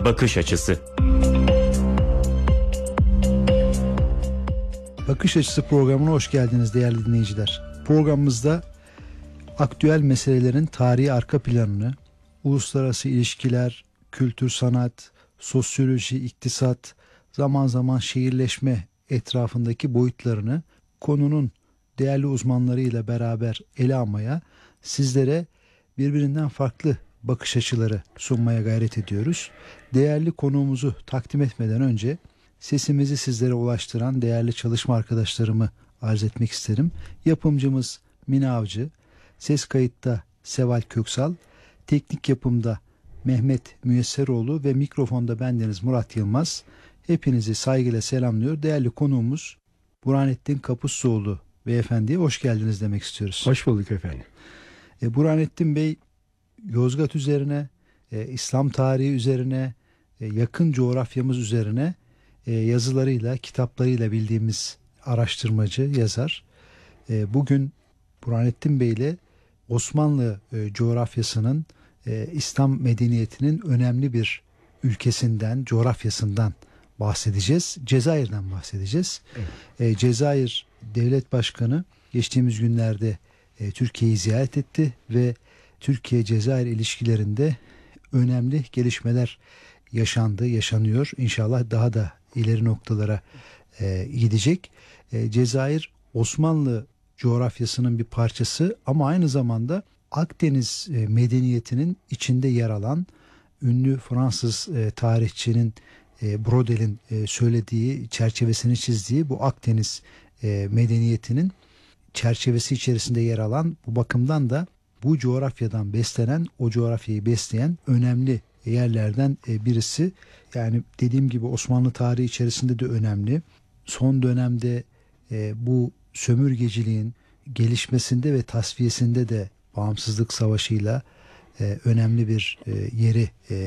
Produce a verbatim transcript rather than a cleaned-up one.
bakış açısı. Bakış Açısı programına hoş geldiniz değerli dinleyiciler. Programımızda aktüel meselelerin tarihi arka planını, uluslararası ilişkiler, kültür, sanat, sosyoloji, iktisat, zaman zaman şehirleşme etrafındaki boyutlarını konunun değerli uzmanlarıyla beraber ele almaya, sizlere birbirinden farklı bakış açıları sunmaya gayret ediyoruz. Değerli konuğumuzu takdim etmeden önce sesimizi sizlere ulaştıran değerli çalışma arkadaşlarımı arz etmek isterim. Yapımcımız Mine Avcı, ses kayıtta Seval Köksal, teknik yapımda Mehmet Müyesseroğlu ve mikrofonda bendeniz Murat Yılmaz. Hepinizi saygıyla selamlıyor. Değerli konuğumuz Burhanettin Kapusluoğlu beyefendiye hoş geldiniz demek istiyoruz. Hoş bulduk efendim. E, Burhanettin Bey Yozgat üzerine, e, İslam tarihi üzerine, e, yakın coğrafyamız üzerine e, yazılarıyla, kitaplarıyla bildiğimiz araştırmacı, yazar. E, bugün Burhanettin Bey ile Osmanlı e, coğrafyasının, e, İslam medeniyetinin önemli bir ülkesinden, coğrafyasından bahsedeceğiz. Cezayir'den bahsedeceğiz. Evet. E, Cezayir Devlet Başkanı geçtiğimiz günlerde e, Türkiye'yi ziyaret etti ve Türkiye-Cezayir ilişkilerinde önemli gelişmeler yaşandı, yaşanıyor. İnşallah daha da ileri noktalara e, gidecek. E, Cezayir Osmanlı coğrafyasının bir parçası ama aynı zamanda Akdeniz e, medeniyetinin içinde yer alan ünlü Fransız e, tarihçinin e, Brodel'in e, söylediği, çerçevesini çizdiği bu Akdeniz e, medeniyetinin çerçevesi içerisinde yer alan, bu bakımdan da bu coğrafyadan beslenen, o coğrafyayı besleyen önemli yerlerden birisi. Yani dediğim gibi Osmanlı tarihi içerisinde de önemli. Son dönemde e, bu sömürgeciliğin gelişmesinde ve tasfiyesinde de bağımsızlık savaşıyla e, önemli bir e, yeri e,